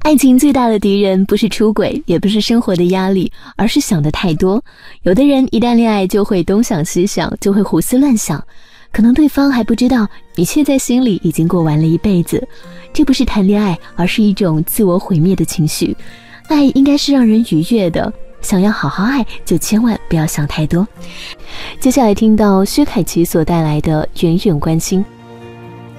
爱情最大的敌人不是出轨，也不是生活的压力，而是想的太多。有的人一旦恋爱就会东想西想，就会胡思乱想，可能对方还不知道，你却在心里已经过完了一辈子。这不是谈恋爱，而是一种自我毁灭的情绪。爱应该是让人愉悦的，想要好好爱，就千万不要想太多。接下来听到薛凯琪所带来的《远远关心》。